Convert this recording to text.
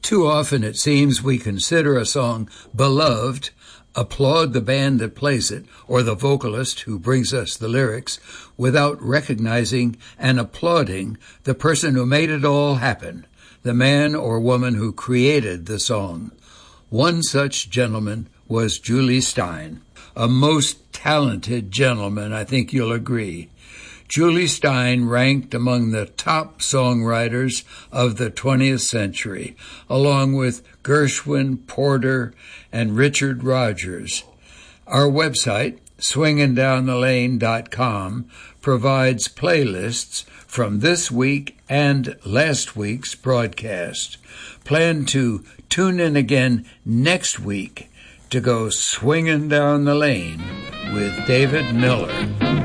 Too often it seems we consider a song beloved, applaud the band that plays it or the vocalist who brings us the lyrics without recognizing and applauding the person who made it all happen, the man or woman who created the song. One such gentleman was Jule Styne, a most talented gentleman, I think you'll agree. Jule Styne ranked among the top songwriters of the 20th century, along with Gershwin, Porter, and Richard Rodgers. Our website, swingindownthelane.com, provides playlists from this week and last week's broadcast. Plan to tune in again next week to go swinging down the lane with David Miller.